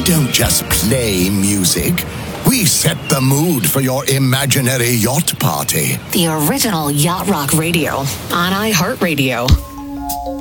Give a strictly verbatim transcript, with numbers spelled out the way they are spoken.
We don't just play music. We set the mood for your imaginary yacht party. The original Yacht Rock Radio on iHeartRadio.